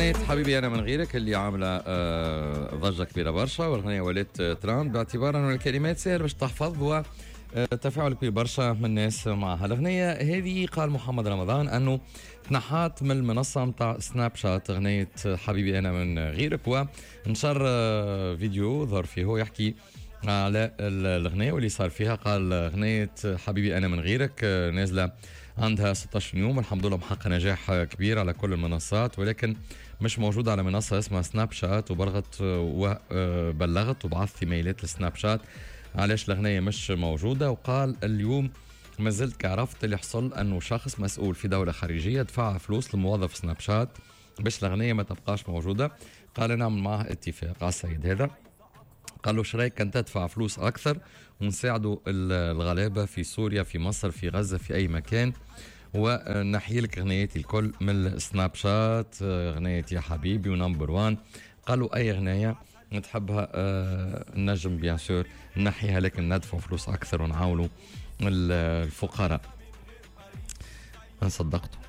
أغنية حبيبي أنا من غيرك اللي عاملة ضجة كبيرة برشا، والأغنية ولات تراند باعتبار أن الكلمات سهل باش تحفظ وتفاعل كبير برشا من الناس معها. الأغنية هذه قال محمد رمضان أنه تنحات من المنصة متاع سناب شات أغنية حبيبي أنا من غيرك، ونشر فيديو ظهر فيه هو يحكي على الأغنية واللي صار فيها. قال أغنية حبيبي أنا من غيرك نازلة عندها 16 يوم، الحمد لله محقق نجاح كبير على كل المنصات، ولكن مش موجودة على منصة اسمها سناب شات. وبلغت وبلغت وبعثت ايميلات لسناب شات علاش الأغنية مش موجودة. وقال اليوم ما زلت كعرفت اللي حصل أنه شخص مسؤول في دولة خارجية دفع فلوس لموظف سناب شات باش الأغنية ما تبقاش موجودة. قال نعمل معه اتفاق على السيد هذا، قال له شرايك كان تدفع فلوس أكثر ونساعدوا الغلابة في سوريا في مصر في غزة في أي مكان، ونحيي لك أغنياتي الكل من السناب شات، أغنية يا حبيبي ونمبر وان. قالوا أي أغنية نتحبها النجم بيان سور نحيها، لكن ندفع فلوس أكثر ونعاونوا الفقراء. أنا صدقته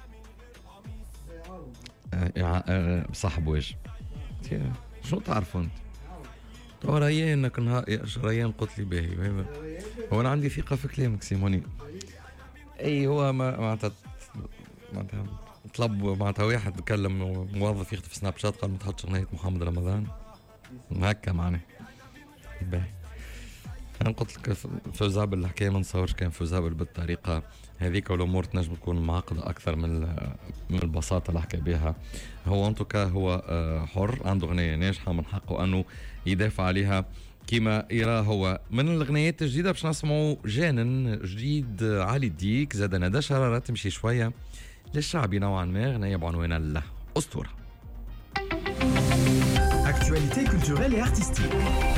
صاحب وجه. شو تعرفوا أنت؟ تو ريان كنها ريان قلت لي باهي، هو انا عندي ثقه في كلامك سيموني. اي هو معناتها طلب معناتها واحد كلم موظف يخدم في سناب شات قال ما تحطش اغنيه محمد رمضان هكا معناه باهي. انا قلت لك فوزابل الحكايه ما نصورش كان فوزابل بالطريقه هذيك، والامور تنجم تكون معقده اكثر من البساطه اللي حكى بها هو. انتوكا هو حر، عنده اغنيه ناجحه من حقه انه يدافع عليها كما يراه هو. من الاغنيات الجديده باش نسمعوا جانن جديد علي الديك، زاد ندى شراره تمشي شويه للشعبي نوعا ما، اغنيه بعنوان الله اسطوره. Actualité culturelle et artistique.